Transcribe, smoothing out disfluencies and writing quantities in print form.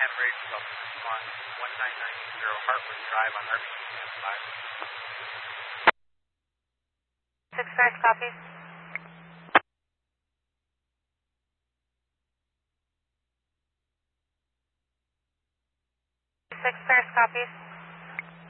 Hembridge, welcome to response 19980 Hartwood Drive on RBC 5. 6 first, copy. 6 first, copy.